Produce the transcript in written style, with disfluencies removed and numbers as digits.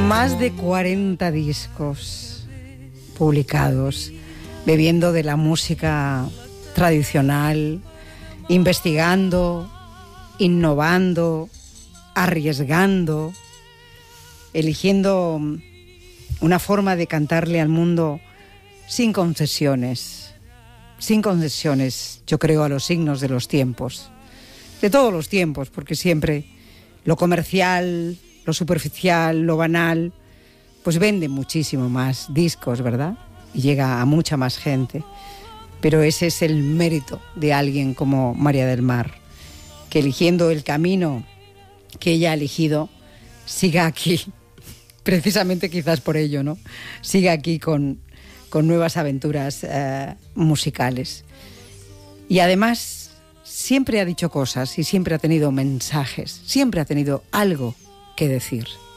Más de 40 discos publicados, bebiendo de la música tradicional, investigando, innovando, arriesgando, eligiendo una forma de cantarle al mundo sin concesiones, yo creo, a los signos de los tiempos, de todos los tiempos, porque siempre lo comercial, lo superficial, lo banal, pues vende muchísimo más discos, ¿verdad? Y llega a mucha más gente. Pero ese es el mérito de alguien como María del Mar, que eligiendo el camino que ella ha elegido, siga aquí, precisamente quizás por ello, ¿no? Siga aquí con nuevas aventuras musicales. Y además siempre ha dicho cosas y siempre ha tenido mensajes, siempre ha tenido algo que decir.